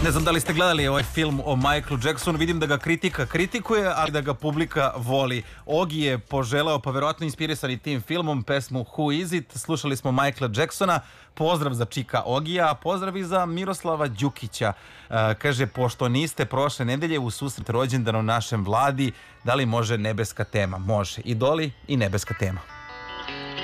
Ne znam da li ste gledali ovaj film o Michaelu Jacksonu, vidim da ga kritika kritikuje, ali da ga publika voli. Ogi je poželeo, pa verovatno inspirisan i tim filmom, pesmu Who Is It, slušali smo Michaela Jacksona, pozdrav za Čika Ogija, pozdrav i za Miroslava Đukića. Kaže, pošto niste prošle nedelje u susret rođendanu našem Vladi, da li može nebeska tema? Može, i Doli i nebeska tema.